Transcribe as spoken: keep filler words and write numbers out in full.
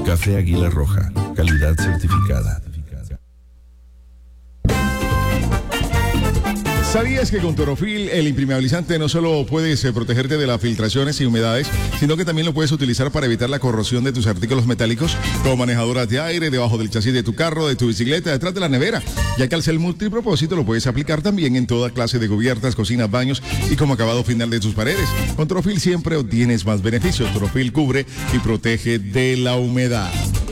Café Águila Roja, calidad certificada. ¿Sabías que con Torofil, el impermeabilizante, no solo puedes eh, protegerte de las filtraciones y humedades, sino que también lo puedes utilizar para evitar la corrosión de tus artículos metálicos, como manejadoras de aire, debajo del chasis de tu carro, de tu bicicleta, detrás de la nevera? Ya que al ser multipropósito lo puedes aplicar también en toda clase de cubiertas, cocinas, baños y como acabado final de tus paredes. Con Torofil siempre obtienes más beneficios. Torofil cubre y protege de la humedad.